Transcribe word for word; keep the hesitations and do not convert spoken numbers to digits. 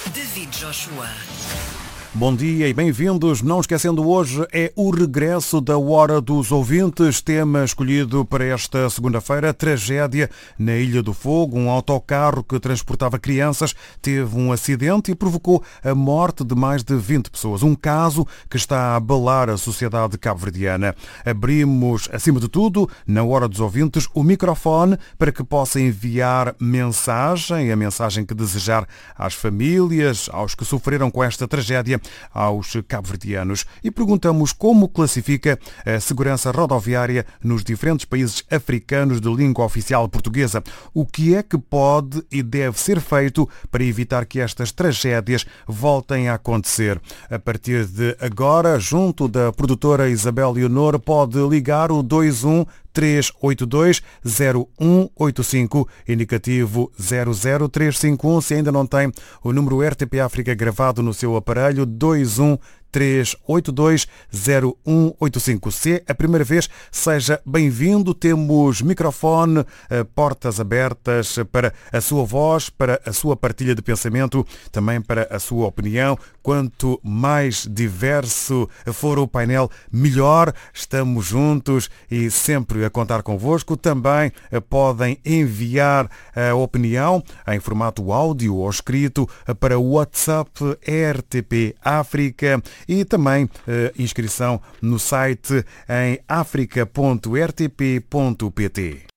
David Joshua. Bom dia e bem-vindos. Não esquecendo, hoje é o regresso da Hora dos Ouvintes, tema escolhido para esta segunda-feira, tragédia na Ilha do Fogo. Um autocarro que transportava crianças teve um acidente e provocou a morte de mais de vinte pessoas. Um caso que está a abalar a sociedade cabo-verdiana. Abrimos, acima de tudo, na Hora dos Ouvintes, o microfone para que possa enviar mensagem, a mensagem que desejar às famílias, aos que sofreram com esta tragédia, aos cabo-verdianos, e perguntamos como classifica a segurança rodoviária nos diferentes países africanos de língua oficial portuguesa. O que é que pode e deve ser feito para evitar que estas tragédias voltem a acontecer? A partir de agora, junto da produtora Isabel Leonor, pode ligar o dois um três oito dois zero um oito cinco, indicativo zero zero três cinco um, se ainda não tem o número R T P África gravado no seu aparelho, dois um três oito dois zero um oito cinco. Se é a primeira vez, seja bem-vindo. Temos microfone, portas abertas para a sua voz, para a sua partilha de pensamento, também para a sua opinião. Quanto mais diverso for o painel, melhor. Estamos juntos e sempre a contar convosco. Também podem enviar a opinião em formato áudio ou escrito para o WhatsApp R T P África. E também eh, inscrição no site em africa ponto r t p ponto p t.